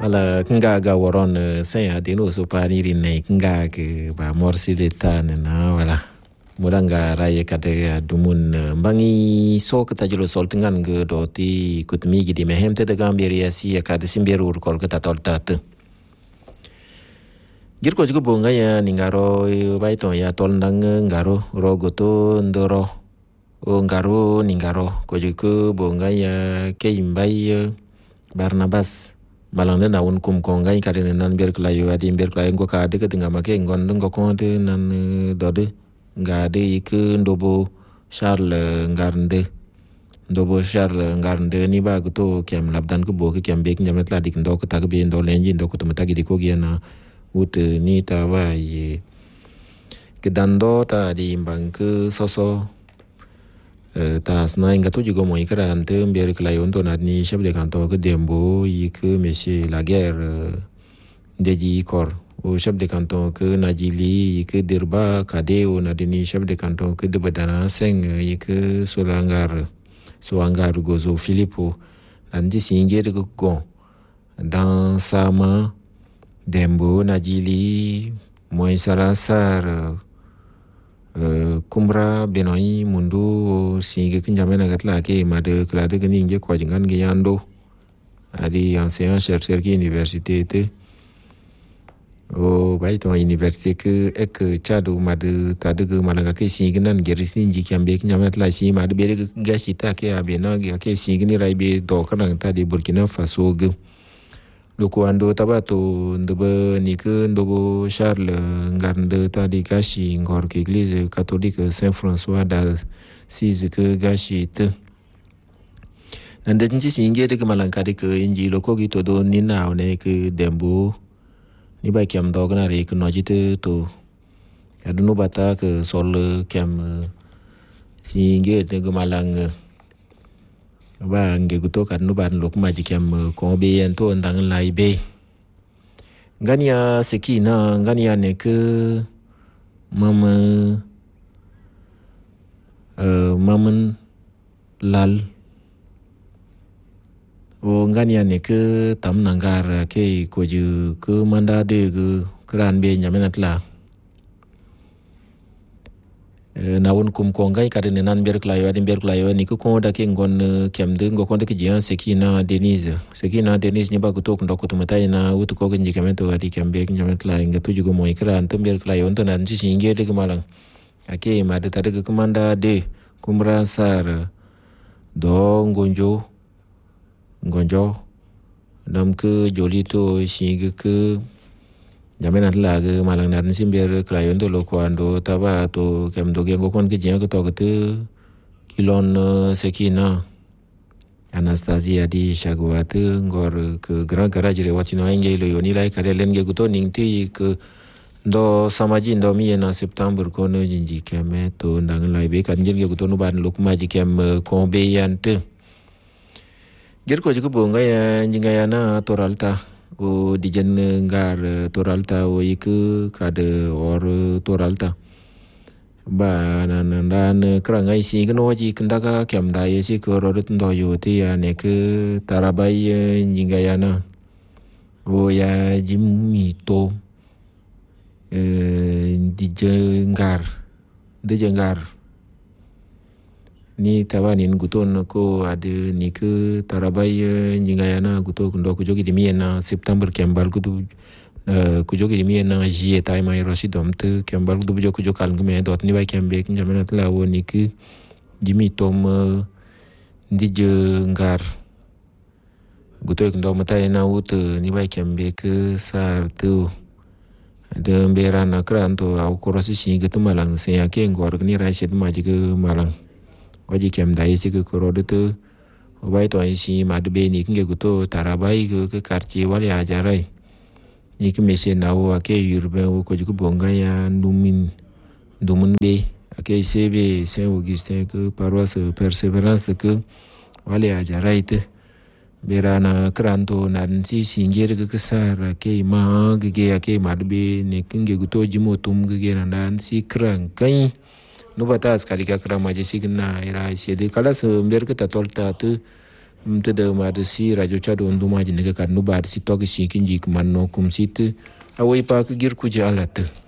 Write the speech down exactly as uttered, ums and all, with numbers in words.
Wala nga ga waron saya dino so pani rinne nga ke ba morsi leta na wala muranga raye kate dumun bangi so kata jelo sol tengan ge doti kutmi gidi mehem te daga mberi asi akade simberu kol kata toltat gir ko jugo bonga ya ningaro baito ya tol ndang ngaro rogoto ndoro o ngaro ningaro ko jugo bonga ya ke imbai Barnabas malang na un kum ko ngai kare nan ber klayo adi ber klayo ngo ka de ke tinga make ngon ngo ko de nan dode nga de ik ndobo Charles Ngarnde ndobo Charles Ngarnde ni ba to kem labdan ko bo ke kem bek nyamet la dik ndo ko tag be ndo lenji ndo ko to mata gi ko giana ut ni ta wa ye ke dando ta di bank soso tas na inga tu juga mo ikra ante mbere klayon to nadni chef de canton ke dembo yik monsieur la guerre deji kor o chef de canton ke najili yik dirba kade o nadni chef de canton ke de badana seng yik solangar solangar gozo Filippo andi singe de go dans sama dembo najili moy sarasar Uh, kumra benoi mundu singe kinjamena gatla ke made klade gani nge ko jingan ge yando adi enseignant chercheur ki université te o baito université ke ek chadu made tade ge malanga ke singe nan geri sinji kambe kinjamena la si made be ge gashita ke abena ge ke singe ni raibe do kana tadi Burkina Faso ge loko ando tabato ndebe nike ndobo Charles Ngarnde tadi gashi ngor ke église catholique Saint-François d'Assise ke gashi te nande nji singe de malanga de ke inji loko gito do nina one ke dembo ni ba kiam do kana re ke nojite to adunu bata ke sol kiam singe de malanga ba nge guto kan no ban lok maji kem ko be en to ndang lai be ngania sekina ngania ne ke mama uh, maman lal o ngania ne ke tam nangar ke ko ju ke manda de ke kran be nyamenat la na won kum ko ngai kade nan ber klayo adi ber klayo ni ko da ke ngon kem de ngo ko de ke jian sekina Denise sekina Denise ni ba ko to ko to mata ina ut ko ngi kemento adi kem be ngi met la nga tu jugo mo ikra antum ber klayo on to nan ci singe de ke malang ake ma de tade ke komanda de kumra sar do ngonjo ngonjo nam ke jolito singe ke Jamen la ke malang nan simber klayon to loko ando taba to kem do gengo kon ke jeng to ke kilon sekina Anastasia di Shagwat ngor ke grand garage re watino enge lo yoni lai kare len ge guto ningti ke do samaji ndo mi na september kono jinji keme to ndang lai be kan jeng ge guto no ban lok maji kem ko be yante ger ko jigo bonga ya jinga yana toralta o dijen ngar toralta o iku kade or toralta ba nan dan krangai si gno ji kendaka kem dai si ko rodut ndo yo ti ya ne ke tarabai nyingayana o ya jimmi to eh dijen ngar dijen ngar ni tawanin guton ko ade ni ke tarabai nyingayana guto ndo ko jogi dimiena september kembal gudu ko jogi dimiena jie tay mai rosidom te kembal gudu jogo jokal ngme dot ni bay kembe njamena tla woni ke jimi tom ndije ngar guto ndo mata ina ut ni bay kembe ke sar tu de mbera na kranto au korosi singa tu malang se yake ngor ni raiset maji ke malang waji kem dai si ke korode tu obai to si madbe ni nge guto tarabai ke ke quartier wali ajarai ni ke mese na o ake urbain o ko jugo bonga ya numin dumun be ake sebe Saint Augustin ke paroisse Persévérance ke wali ajarai te berana kranto nan si singere ke kesar ke ma ge ake madbe ni nge guto jimo tum ge nan si krang kai no bata sekali ka kra maji signa ira isi de kala sember ke tatol ta tu mte de ma de si radio chado nduma ji ne ka nu ba si to ki si kin ji man no kum sit awai pa ka gir ku ja alata